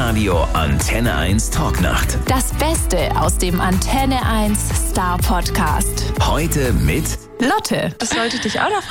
Live-Radio Antenne 1 Talknacht. Das Beste aus dem Antenne 1 Star Podcast. Heute mit Lotte. Das sollte dich auch noch